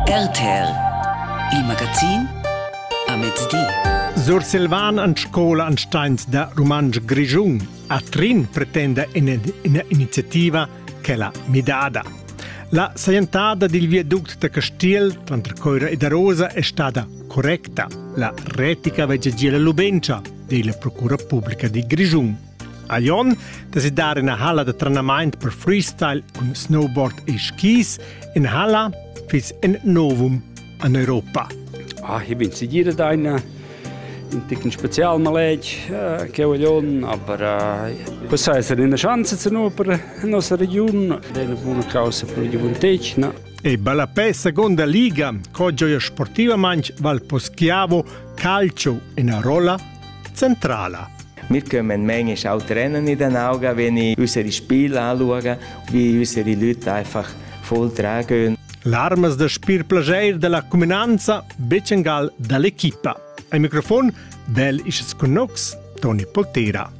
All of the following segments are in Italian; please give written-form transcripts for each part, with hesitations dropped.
RTR, il magazin a mezz'dì. Sur Silvan an scola an Steins da Romansch Grischun a Trin pretende una iniziativa che la Midada. La saientada del viaduct de Castiel tra Coira e da Rosa è stata corretta. La retica vece Giela Lubencia della Procura Pubblica di Grischun. A Jon da si dare una halla de treinament per freestyle con snowboard e skis in halla fis en novum in Europa. Ich bin sicuro da ein dicken Spezialmaleg che vogliono, aber questa è una chance per la nostra regione, è una buona causa per la gioventù. E bella pe seconda liga, cogioia sportiva manch val Poschiavo calcio in a rolla centrala. Wir kommen manchmal auch Tränen in den Augen, wenn ich unsere Spiele anschaue, wie unsere Leute einfach voll tragen. L'armas de spir plager della comunanza becengal dall'equipa. Al microfono, bel is connox Toni Poltera.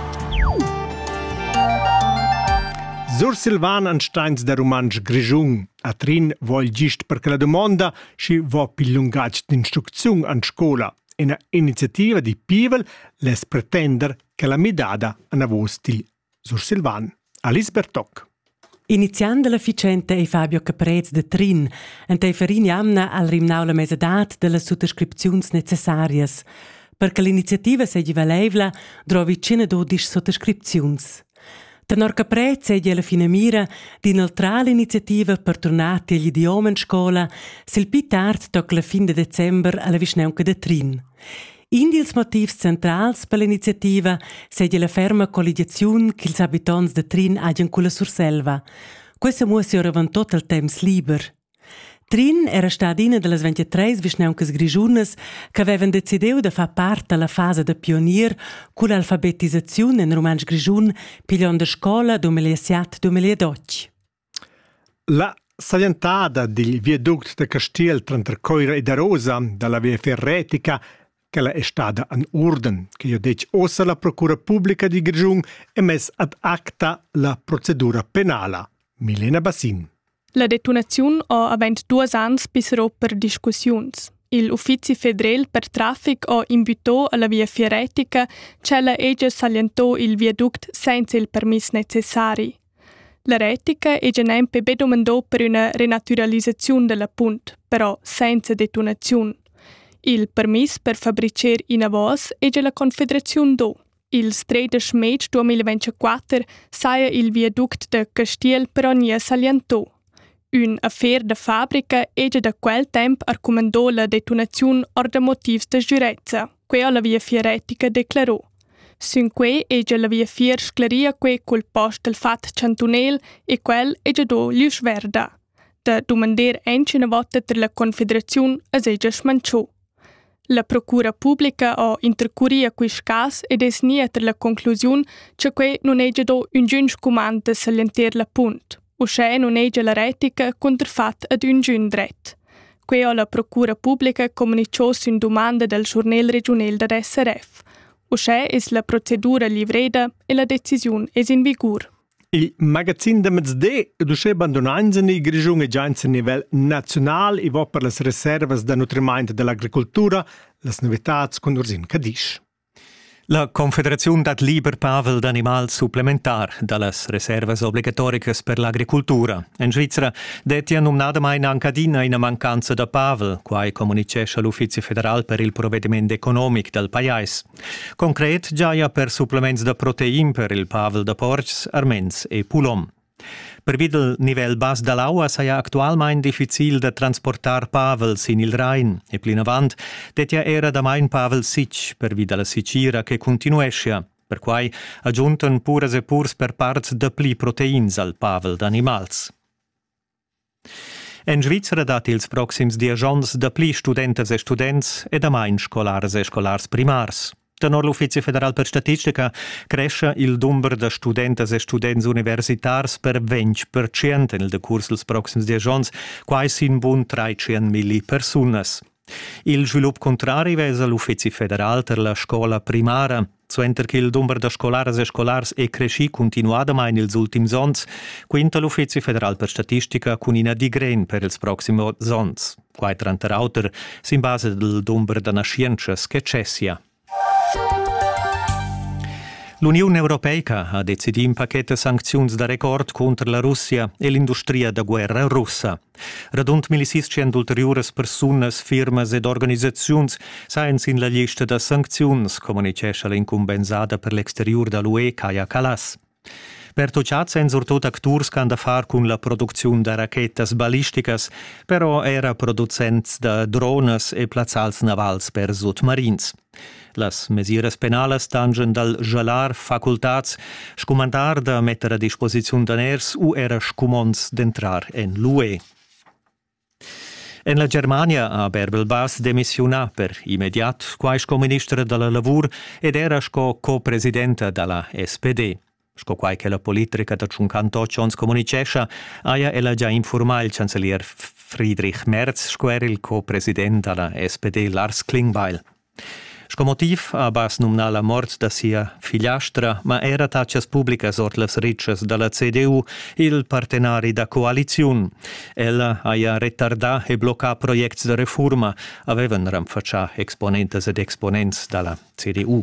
Sur Silvan an Steins da Romansch Grischun. A Trin vol gist perché la domanda si vo pilungatg d'instruzione an scola. Una iniziativa di Pivel les pretender che la Midada an avostil Sur Silvan. Alice Bertoc. Iniziando la ficenta è Fabio Caprez de Trin, ante farini amna al rimnau la mesadat delle sottoscripzions necessarias, perché l'iniziativa seggi valevla drovi cina 12 sottoscripzions. Tenor Caprez seggi alla fine mira di un'altra iniziativa per tornare agli idiomi in scuola, sil più tard toc la fin de Dezember alla Visneunca de Trin. Indi ils motivs centrals per l'iniziativa segge la ferma colligazione che ils abitants de Trin hagien culla Surselva. Questa muosi ora van tot il temps liber. Trin era stata una delle 23 visneuncas grigiunas che avevano decidiu de far parte della fase de pionier con l'alfabetizzazione in romansch grigiun piglion de scola 2007-2012. La salientada del viaduct de Castiel tra Coira e da Rosa dalla via ferretica che è stata in ordine, che io dico ossa la Procura Pubblica di Grischun e messa ad acta la procedura penale. Milena Bassin. La detonazione ha avent 2 anni bisero per discussioni. Il Ufficio Federale per Traffic ha imbutò alla via Fieretica che la ege salientò il viaduct senza il permesso necessario. La retica ege nempe bedomandò per una renaturalizzazione della punt, però senza detonazione. Il permesso per fabbricare in avos ege la Confederazione do. Il 13 maggio 2024 saia il viaduct de Castiel però nie salientò. Un affair de fabbrica ege da quel tempo arcomandò la detonazione or de motivs de giurezza, que la via Fieretica declarò. Sun que ege la via Fier sclaria que col post del fat cantunel e quel ege do lius verda. Da domander encina volta ter la Confederazione as ege smanciò. La Procura Pubblica ha intercuria quis cas ed es nie ter la conclusione che que non ege do un giunge comand de salienter la punt. Usce non ege la retica contrafat ad un giun dret. Que la Procura Pubblica comunicò sin domanda del giornal regional da SRF. Usce es la procedura livreda e la decisione es in vigor. Il magazin de mezz'dì dusce abbandonanza i Grischun e già a livello nazionale e va per le riserve da nutrimento dell'agricoltura, le novità con Ursin Cadisch. La Confederazione dat liber pavel d'animal supplementar dallas reservas obligatoricas per l'agricultura. In Svizzera detian numnadamain ancadina in mancanza da pavel, quai comunicesce l'Ufficio Federal per il provvedimento economic del pais. Concret giaia per supplements da protein per il pavel da porcs, armens e pulom. Per videl nivel bas dall'aua saia actualmein difficil de transportar pavels in il Rhein e plin avant detia era da main pavel sich per vida la sicira che continuescia, per quai aggiunten puras e purs per parts de pli proteins al pavel d'animals. En Svizzera dat ils proxims 10 ans de pli studentes e students e da main scolars e scolars primars. Tenor l'Ufficio Federal per Statistica cresce il numero de studentes e students universitars per 20% nel decurs dels proxims 10 ans, quai sin bun 300.000 personas. Il svilup contrari vesa l'Uffizi federal per la scola primara. Suenter che il numero da scolaras e scolars è cresci continuadamain ils ultims ons, quinta l'Uffizi federal per statistica con ina digren per ils proximos ons. Quai tranter auter sin base del numero da nasciences che cessia. L'Unione Europea ha deciso un pacchetto di sanzioni da record contro la Russia e l'industria da guerra russa. Radund 1.600 ulteriori persone, firme ed organizzazioni saranno in la lista di sanzioni, comunicesce l'incumbenzata per l'exterior dall'UE Kaja Kallas. Per tucciat sen surtot acturs che hanno a fare con la produzione di rachetas balisticas, però era producents de drones e plazzals navals per sotmarins. Las mesures penales tangen dal gelar facultats scumandar da mettere a disposizione d'aners u era scumons d'entrar en l'UE. En la Germania ha Bärbel Bas demissiona per immediat quais co-ministra della lavur ed era co-presidenta della SPD. Sco quai che la politica da 58 ans comunicescha, aia ella già informa il cancellier Friedrich Merz, squer il co-president della SPD Lars Klingbeil. Sco motiv ha Bas numna la mort da sia figliastra, ma era taccias publicas ort las riccias dalla CDU il partenari da coaliziun. Ella aia retardà e bloccà projects de reforma, avevan ramfaccià exponentes ed exponents dalla CDU.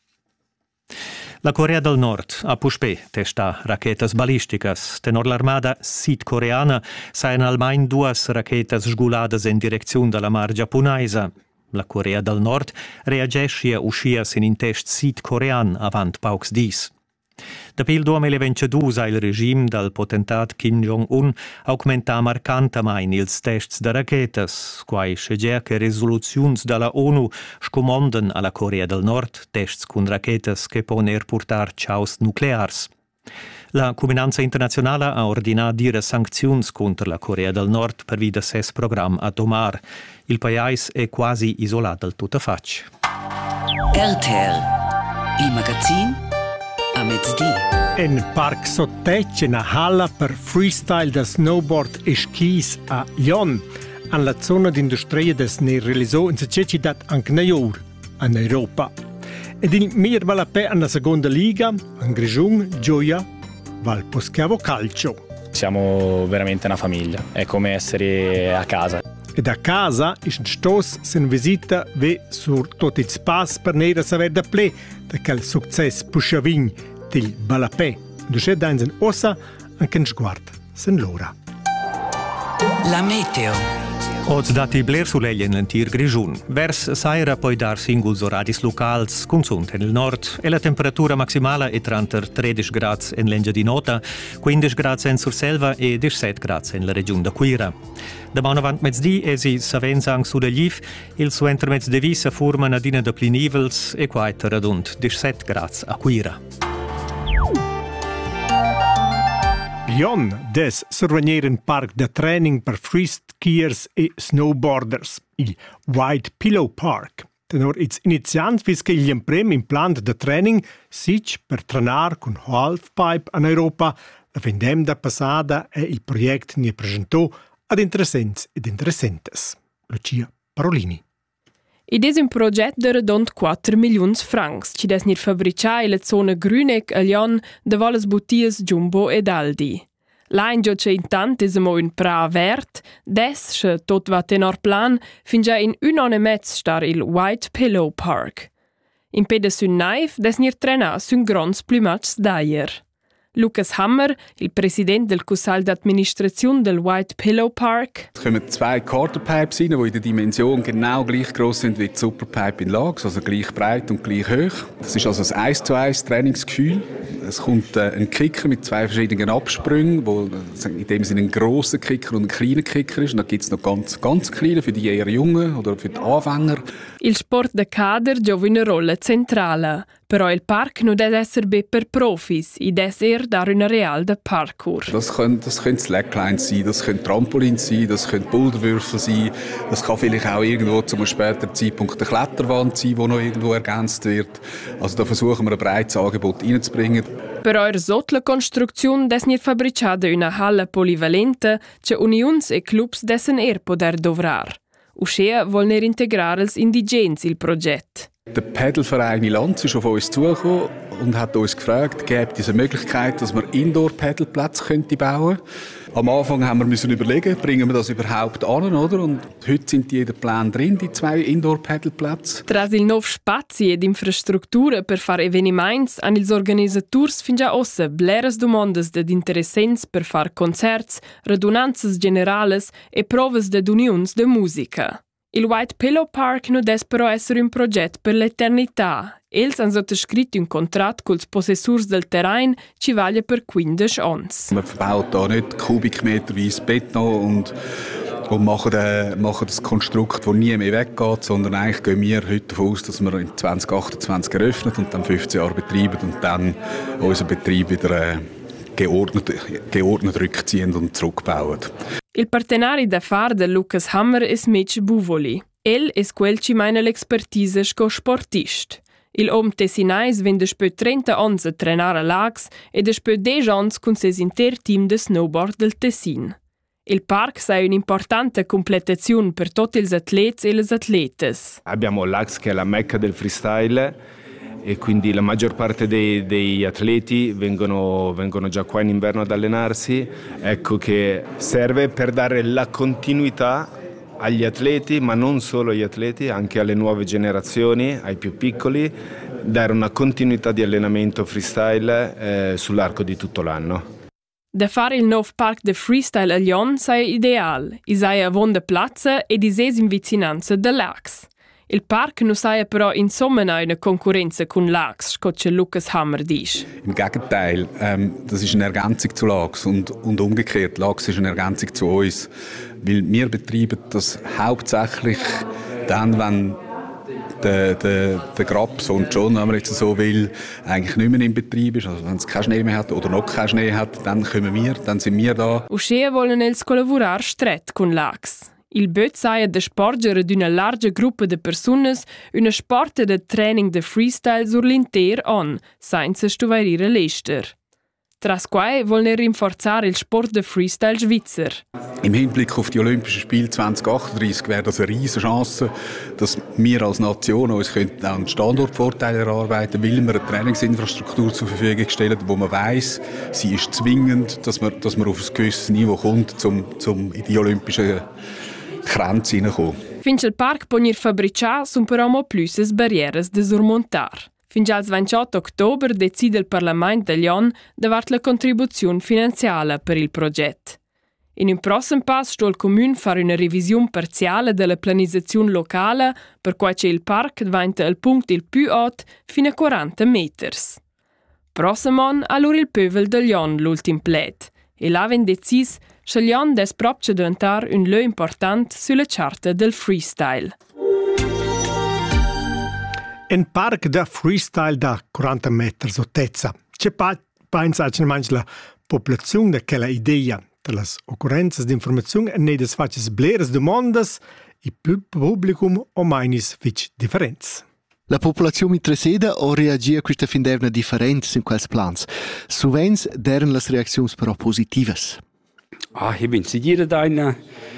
La Corea del Nord ha puspé testa rachetas balisticas. Tenor l'armada sud-coreana sain almain duas rachetas sguladas in direzione dalla mar giapponaisa. La Corea del Nord reagescia uscias in test sud-corean avant paucs dis. Dapil 2022 ha il regime del potentat Kim Jong-un augmentà marcantamain ils tests de rachetas, quai scegia che resoluziuns dalla ONU scomondan alla Corea del Nord tests con rachetas che poner portar ciaus nuclears. La Comunanza internazionale ha ordinato dire sanzioni contro la Corea del Nord per via del ses programma a domar. Il paese è quasi isolato dal tutta faccia. RTL, il magazine a mezz'dì. En Parc Sottec, una halla per freestyle da snowboard e skis a Lyon, alla zona d'industria des ne realizzò in società anche naior in Europa. Ed il mir valapè alla seconda liga, in Grigion, Gioia, Val Poschiavo Calcio. Siamo veramente una famiglia, è come essere a casa. Ed a casa in stos sen visita ve sur tot il spas per nera saver da ple da quel success pusciavin del balapè. Duce dans en ossa anche in sguard sen l'ora. La meteo. Oz dati bler suleglia in l'antir Grigiun. Vers saira poi dar singuls oradis locals, consunt nel nord, e la temperatura maximala è tra 13 gradi in l'engia di nota, 15 gradi in Surselva e 17 gradi in la regione da Quira. Da buon avant mezz'dì esi savenza anche su degli il suo intermezz de visa forma una dina da pli nivels e quaita radund 17 gradi a Quira. Lyon des survegnieren parc de training per freeskiers e snowboarders, il White Pillow Park. Tenor its iniziants vis che gli imprem in plan de training sich per trenar con halfpipe in Europa, la vendem da passada e il project ne presentò ad interessents ed interessentes. Lucia Parolini. Ed è un progetto de redond 4 milioni francs, ci des nir fabricà in la zona Grünegg a Lyon davant les botties Jumbo ed Aldi. L'anno che intant è un pra vert, des che tot va tenor plan, fin già in un anno e mezzo star il White Pillow Park. In pede sun naif des nir trena sun grons plumats d'aier. Lucas Hammer, il presidente del Consiglio d'Administration del White Pillow Park. Es kommen 2 Quarterpipes rein, die in der Dimension genau gleich groß sind wie die Superpipe in Lags, also gleich breit und gleich hoch. Das ist also ein 1:1 Trainingsgefühl. Es kommt ein Kicker mit 2 verschiedenen Absprüngen, wo in dem Sinne ein grosser Kicker und ein kleiner Kicker ist. Und dann gibt es noch ganz kleine für die eher Jungen oder für die Anfänger. Il sport da cader gioca una rolla centrale, però il park non deve essere per profis, e deve dare una real da parkour. Das können Slacklines sein, das können Trampolins sein, das können Boulderwürfel sein, das kann vielleicht auch irgendwo zu einem späteren Zeitpunkt eine Kletterwand sein, die noch irgendwo ergänzt wird. Also da versuchen wir ein breites Angebot reinzubringen. Per eure la costruzione des nir fabricada una halla polivalente che unions e clubs dessen poder dovrar. Uschea vuol ner integrar els indigens il proget. Der Pedalverein Lanz ist auf uns zugekommen und hat uns gefragt, gibt es eine Möglichkeit, dass wir Indoor-Pedalplätze bauen könnten. Am Anfang haben wir überlegen, bringen wir das überhaupt an, oder? Und heute sind die in den Plänen drin, die 2 Indoor-Pedalplätze. Tras il nov spazi ed infrastruttura per far eveniments, han ils organisaturs fin già ossa bleras domandas dad interessents per far concerts, radunanzas generales e provas dad unions de musica. Il White Pillow Park nu des però esser un proget per l'eternità. Els han sottoscritto un contrat culs possessurs del terrain ci vaglia per 15 ans. Man verbaut da nicht kubikmeterweise Beton und machen das Konstrukt, das nie mehr weggeht, sondern eigentlich gehen wir heute davon aus, dass wir in 2028 eröffnen und dann 15 Jahre betreiben und dann unseren Betrieb wieder geordnet rückziehen und zurückbauen. Il partenari da far de Lucas Hammer es Mitch Buvoli. El es quel ci meina l'expertise sco sportist. Il om tessinais vende spö 30 ans a trenar a lags e despö 10 ans con ses inter team de snowboard del Tessin. Il park sei un'importante completazione per tutti gli atleti e le atletes. Abbiamo l'Ax che è la mecca del freestyle e quindi la maggior parte dei atleti vengono già qua in inverno ad allenarsi. Ecco che serve per dare la continuità agli atleti, ma non solo agli atleti, anche alle nuove generazioni, ai più piccoli, dare una continuità di allenamento freestyle sull'arco di tutto l'anno. Da fare il nuovo park de freestyle a Lyon sei ideal. I sei a vonda plazza e di ses in vicinanza dell'Ax. Il park nu sei però insomma una concorrenza con l'Ax, scocce Lucas Hammer dice. Im Gegenteil, das ist eine Ergänzung zu LAX und umgekehrt, LAX ist eine Ergänzung zu uns, weil wir betreiben das hauptsächlich dann, wenn der Graps und John, wenn man jetzt so will, eigentlich nicht mehr im Betrieb ist, also wenn es keinen Schnee mehr hat oder noch keinen Schnee hat, dann sind wir da. Uschea wollen els collaborar stret con l'Ax. Il böt saia de sporgere d'una larga gruppa de persunas una sporta de training de freestyle sur l'inter on, senza stuvairire l'ester. Tras quai wollen rinforzare il sport de freestyle svizzer. Im Hinblick auf die Olympischen Spiele 2038 wäre das eine riesige Chance, dass wir als Nation uns einen Standortvorteil erarbeiten können, weil wir eine Trainingsinfrastruktur zur Verfügung stellen, wo man weiss, sie ist zwingend, dass man auf ein gewisses Niveau kommt, um in die Olympischen Grenze hineinkommen. Finch il park ponir fabricar sun però mo pluses barrieres de surmontar. Finch als 28 october decide il Parlament de Lyon davart la contribuzione finanziale per il progetto. In un prossimo passo sto il Comune fare una revisione parziale della pianizzazione locale per cui il park diventa il punto il più alto fino a 40 meters. Prossimo anno allora il Pövel de Lyon l'ultim plet e l'avven decis che Lyon des proprio diventare un lieu importante sulla charta del freestyle. Un park da freestyle da 40 metri altezza. C'è pensa che la popolazione da quella idea delle occorrenze di informazione e ne faccia bleres domandas il publicum o mainis fitch differenz. La popolazione interessata o reagia a questa fin d'erna differenza in quels plans. Sovens deren las reaccions però positivas. Ich bin sicuro da ein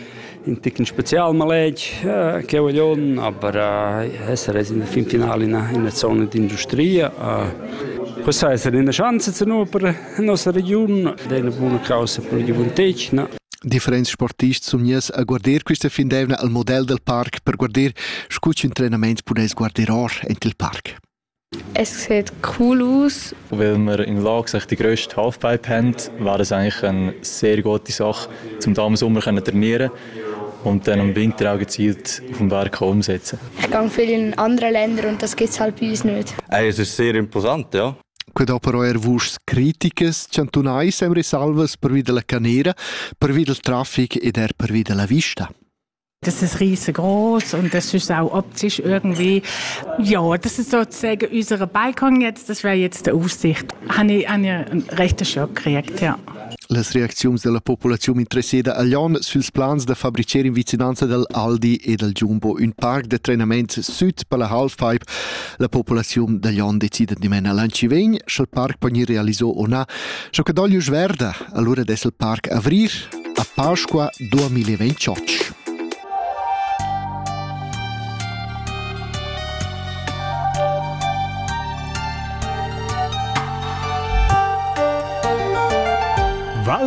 Spezialmaleg che vogliono, aber essere in fin finale in una zona di industria. Questa è una chance per la nostra regione, è una buona causa per la gioventù. Differenti sportisti sono a guardare questa fin d'erna al modello del park per guardare scucci entrenamenti potete guardare il park. Es sieht cool aus. Weil wir in Lax die grösste Halfpipe haben, war das eigentlich eine sehr gute Sache, um da im Sommer zu trainieren und dann im Winter auch gezielt auf dem Berg umsetzen. Ich gehe viel in andere Länder und das gibt es halt bei uns nicht. Es ist sehr imposant, ja. Quando però vuos critiches, centunai sempre salvas per via della canera, per via del traffic ed per via della vista. Das ist riesengroß und das ist auch optisch irgendwie, ja, das ist sozusagen unser Balkon jetzt, das wäre jetzt die Aussicht. Habe ich einen rechten Schock gekriegt, ja. Les reaccions della popolazione interessata a Lyon suls plans da fabbricare in vicinanza del Aldi e del Jumbo un parc de treinaments sud per la halfpipe. La popolazione de Lyon decide di mena l'Ancivegn, se il parc pogni realizzò o na. Se che doglio sverda, allora adesso il parc avrir a Pasqua 2028.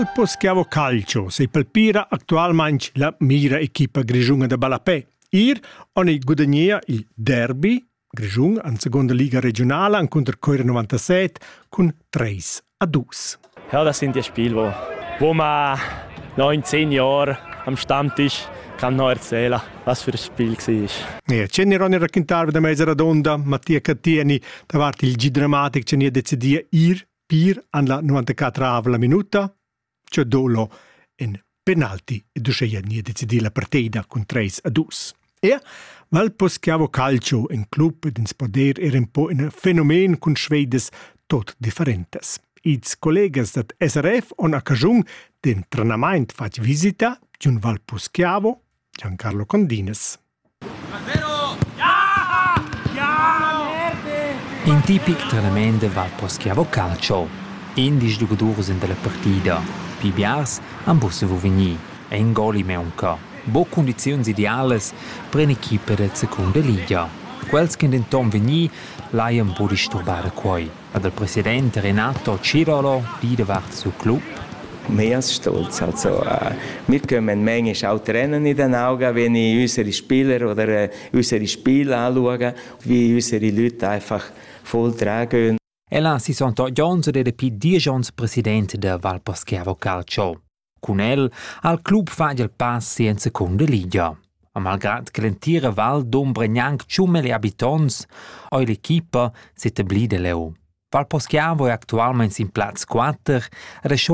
Val Poschiavo Calcio sei palpira actualmente la mira equipa grigiunga da Balapè. Ir oni guadagnia il derby Grigiun in seconda liga regionale an contra Coira 97 con 3-2. Ja, das sind die Spiele, wo man 9-10 Jahre am Stammtisch kann noch erzählen, was für ein Spiel war. Ja, c'è Ronny raccontarvi da mezza radonda, Mattia Cattieni, davanti il G Dramatic c'è decidia ir pir alla 94 minuta, c'è dolo in penalti e duceia ni decidi la partita con 3-2. E Val Poschiavo Calcio in club ed in spoder era un po' un fenomen con svedes tot differentes. Ils collegas dat SRF on occasiun den trenament fac visita giun Val Poschiavo, Giancarlo Condines. In tipic trenament de Val Poschiavo Calcio. Indis giocadors in della partida. Pi biars an busse vo vegni. E in goli meunca. Bo condizioni ideales per un'equipe de seconda liga. Quels che in tom vegni laian bo disturbare quai. Ad il presidente Renato Cirolo di davart sul club. Mehr als stolz. Also, wir kommen manchmal auch Tränen in den Augen, wenn ich unsere Spieler oder unsere Spiele anschaue, wie unsere Leute einfach voll tragen. E la 68 Jones ed è più 10 Jones presidente del Val Poschiavo Calcio. Con el, al club fa il passi in seconda liga. A malgrado che l'intera Val d'Ombra neanche ciumeli abitants, oi l'equipa si etablì de leu. Val Poschiavo è attualmente in Platz 4 ed è